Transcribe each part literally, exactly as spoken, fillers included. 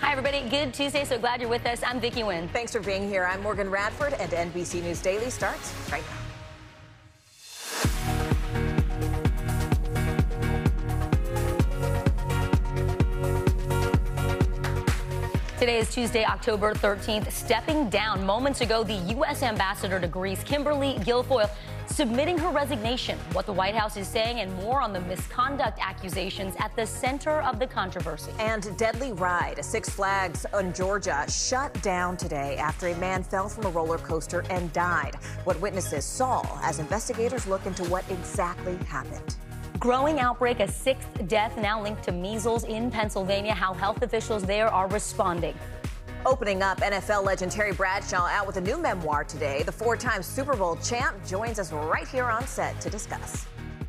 Hi, everybody. Good Tuesday. So glad you're with us. I'm Vicki Nguyen. Thanks for being here. I'm Morgan Radford, and N B C News Daily starts right now. Today is Tuesday, October thirteenth. Stepping down moments ago, the U S ambassador to Greece, Kimberly Guilfoyle, submitting her resignation. What the White House is saying and more on the misconduct accusations at the center of the controversy. And deadly ride. A Six Flags in Georgia shut down today after a man fell from a roller coaster and died. What witnesses saw as investigators look into what exactly happened. Growing outbreak, a sixth death now linked to measles in Pennsylvania. How health officials there are responding. Opening up, N F L legend Terry Bradshaw out with a new memoir today. The four-time Super Bowl champ joins us right here on set to discuss.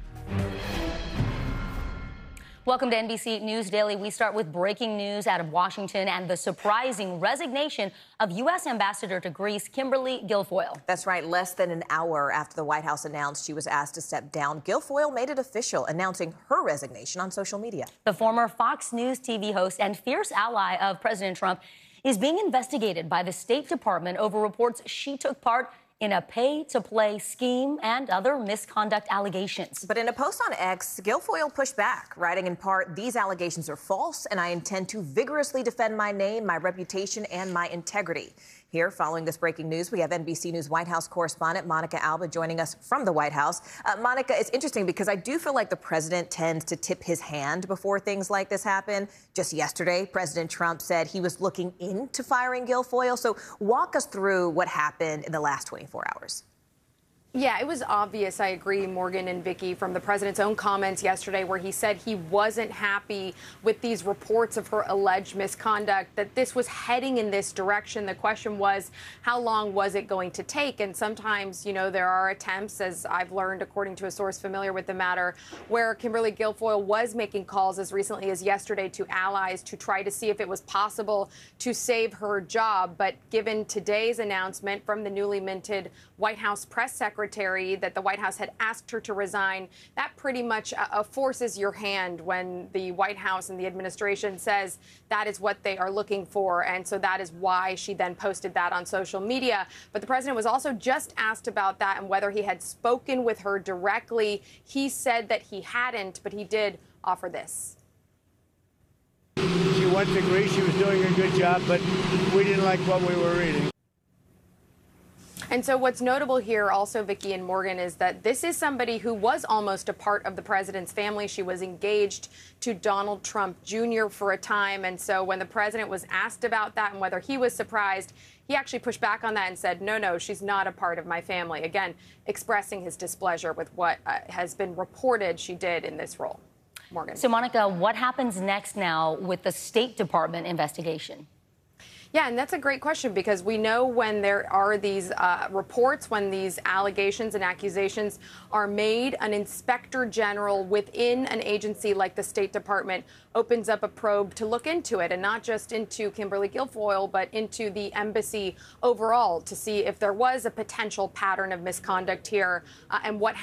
Welcome to N B C News Daily. We start with breaking news out of Washington and the surprising resignation of U S Ambassador to Greece, Kimberly Guilfoyle. That's right. Less than an hour after the White House announced she was asked to step down, Guilfoyle made it official, announcing her resignation on social media. The former Fox News T V host and fierce ally of President Trump is being investigated by the State Department over reports she took part in a pay-to-play scheme and other misconduct allegations. But in a post on X, Guilfoyle pushed back, writing in part, "These allegations are false, and I intend to vigorously defend my name, my reputation, and my integrity." Here, following this breaking news, we have N B C News White House correspondent Monica Alba joining us from the White House. Uh, Monica, it's interesting because I do feel like the president tends to tip his hand before things like this happen. Just yesterday, President Trump said he was looking into firing Guilfoyle. So walk us through what happened in the last twenty-four hours. Yeah, it was obvious, I agree, Morgan and Vicki, from the president's own comments yesterday where he said he wasn't happy with these reports of her alleged misconduct, that this was heading in this direction. The question was, how long was it going to take? And sometimes, you know, there are attempts, as I've learned according to a source familiar with the matter, where Kimberly Guilfoyle was making calls as recently as yesterday to allies to try to see if it was possible to save her job. But given today's announcement from the newly minted White House press secretary, that the White House had asked her to resign, that pretty much uh, forces your hand when the White House and the administration says that is what they are looking for. And so that is why she then posted that on social media. But the president was also just asked about that and whether he had spoken with her directly. He said that he hadn't, but he did offer this. She went to Greece. She was doing a good job, but we didn't like what we were reading. And so what's notable here also, Vicki and Morgan, is that this is somebody who was almost a part of the president's family. She was engaged to Donald Trump Junior for a time. And so when the president was asked about that and whether he was surprised, he actually pushed back on that and said, no, no, she's not a part of my family. Again, expressing his displeasure with what uh, has been reported she did in this role. Morgan. So, Monica, what happens next now with the State Department investigation? Yeah, and that's a great question because we know when there are these uh, reports, when these allegations and accusations are made, an inspector general within an agency like the State Department opens up a probe to look into it, and not just into Kimberly Guilfoyle, but into the embassy overall to see if there was a potential pattern of misconduct here uh, and what happened.